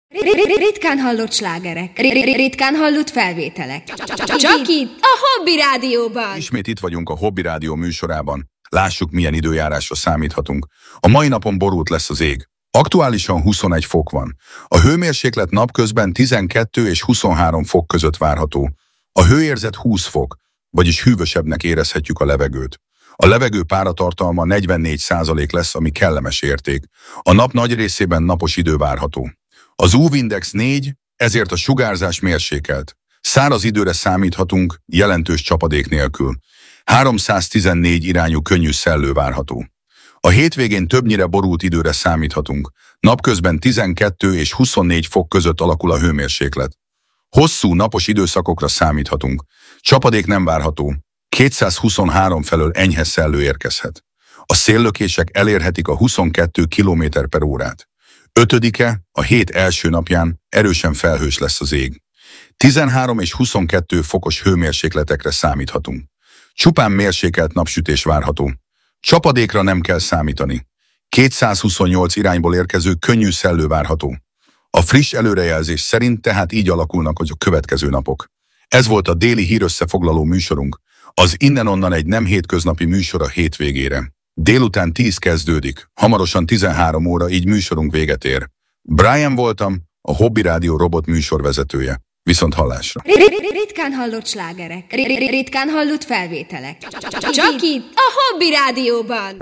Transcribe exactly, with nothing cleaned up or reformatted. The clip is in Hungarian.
Ritkán hallott slágerek, ritkán hallott felvételek. Csak itt, a Hobby Rádióban. Ismét itt vagyunk a Hobby Rádió műsorában. Lássuk, milyen időjárásra számíthatunk. A mai napon borult lesz az ég. Aktuálisan huszonegy fok van. A hőmérséklet napközben tizenkettő és huszonhárom fok között várható. A hőérzet húsz fok, vagyis hűvösebbnek érezhetjük a levegőt. A levegő páratartalma negyvennégy százalék lesz, ami kellemes érték. A nap nagy részében napos idő várható. Az u vé-index négy, ezért a sugárzás mérsékelt. Száraz időre számíthatunk, jelentős csapadék nélkül. háromszáztizennégy irányú könnyű szellő várható. A hétvégén többnyire borult időre számíthatunk. Napközben tizenkettő és huszonnégy fok között alakul a hőmérséklet. Hosszú napos időszakokra számíthatunk. Csapadék nem várható. kétszázhuszonhárom felől enyhe szellő érkezhet. A széllökések elérhetik a huszonkettő kilométer per órát. Ötödike, a hét első napján erősen felhős lesz az ég. tizenhárom és huszonkettő fokos hőmérsékletekre számíthatunk. Csupán mérsékelt napsütés várható. Csapadékra nem kell számítani. kétszázhuszonnyolc irányból érkező könnyű szellő várható. A friss előrejelzés szerint tehát így alakulnak a következő napok. Ez volt a déli hírösszefoglaló műsorunk. Az innen-onnan egy nem hétköznapi műsor a hétvégére. Délután tíz kezdődik, hamarosan tizenhárom óra, így műsorunk véget ér. Brian voltam, a Hobby Rádió robot műsorvezetője. Viszont hallásra. Ritkán hallott slágerek, ritkán hallott felvételek. Csak itt, a Hobby Rádióban.